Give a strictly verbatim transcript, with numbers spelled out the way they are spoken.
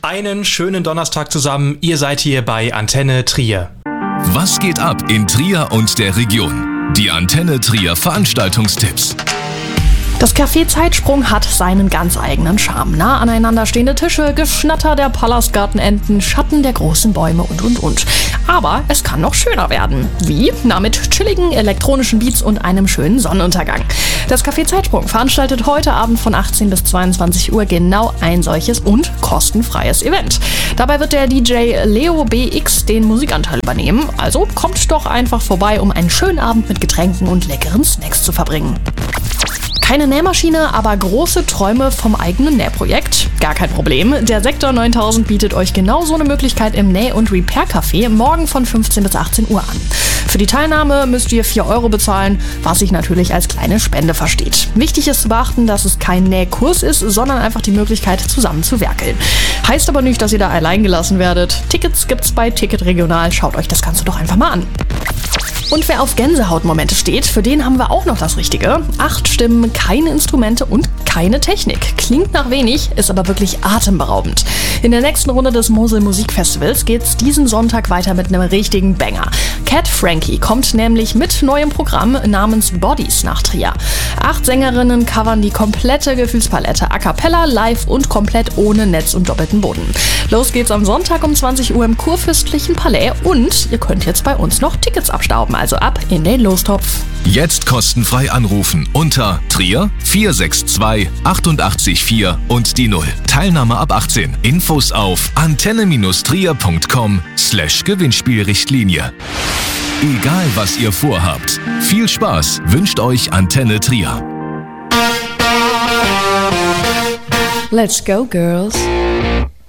Einen schönen Donnerstag zusammen. Ihr seid hier bei Antenne Trier. Was geht ab in Trier und der Region? Die Antenne Trier Veranstaltungstipps. Das Café Zeitsprung hat seinen ganz eigenen Charme. Nah aneinander stehende Tische, Geschnatter der Palastgartenenten, Schatten der großen Bäume und und und. Aber es kann noch schöner werden. Wie? Na, mit chilligen elektronischen Beats und einem schönen Sonnenuntergang. Das Café Zeitsprung veranstaltet heute Abend von achtzehn bis zweiundzwanzig Uhr genau ein solches und kostenfreies Event. Dabei wird der D J Leo B X den Musikanteil übernehmen. Also kommt doch einfach vorbei, um einen schönen Abend mit Getränken und leckeren Snacks zu verbringen. Keine Nähmaschine, aber große Träume vom eigenen Nähprojekt? Gar kein Problem. Der Sektor neuntausend bietet euch genau so eine Möglichkeit im Näh- und Repair-Café morgen von fünfzehn bis achtzehn Uhr an. Für die Teilnahme müsst ihr vier Euro bezahlen, was sich natürlich als kleine Spende versteht. Wichtig ist zu beachten, dass es kein Nähkurs ist, sondern einfach die Möglichkeit, zusammen zu werkeln. Heißt aber nicht, dass ihr da allein gelassen werdet. Tickets gibt's bei Ticket Regional. Schaut euch das Ganze doch einfach mal an. Und wer auf Gänsehautmomente steht, für den haben wir auch noch das Richtige. Acht Stimmen, keine Instrumente und keine Technik. Klingt nach wenig, ist aber wirklich atemberaubend. In der nächsten Runde des Mosel Musikfestivals geht's diesen Sonntag weiter mit einem richtigen Banger. Cat Frankie kommt nämlich mit neuem Programm namens Bodies nach Trier. Acht Sängerinnen covern die komplette Gefühlspalette, a cappella, live und komplett ohne Netz und doppelten Boden. Los geht's am Sonntag um zwanzig Uhr im Kurfürstlichen Palais und ihr könnt jetzt bei uns noch Tickets abstauben. Also ab in den Lostopf. Jetzt kostenfrei anrufen unter Trier vier sechs zwei achtundachtzig vier und die null. Teilnahme ab achtzehn. Infos auf antenne-trier.com slash Gewinnspielrichtlinie. Egal was ihr vorhabt, viel Spaß wünscht euch Antenne Trier. Let's go, girls.